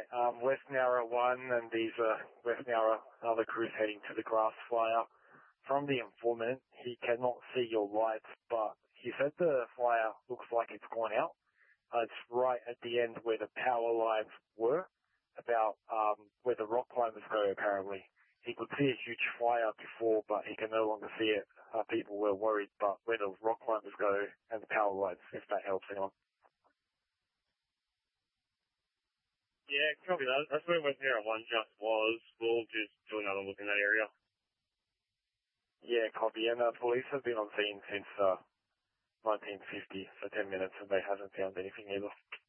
West Nowra 1 and these West Nowra other crews heading to the grass flyer. From the informant, he cannot see your lights, but he said the flyer looks like it's gone out. It's right at the end where the power lines were, about where the rock climbers go, apparently. He could see a huge flyer before, but he can no longer see it. People were worried, but where the rock climbers go and the power lines, if that helps anyone. Yeah, copy that. That's where West Nowra 1 just was. We'll just do another look in that area. Yeah, copy. And police have been on scene since 1950 for 10 minutes and they haven't found anything either.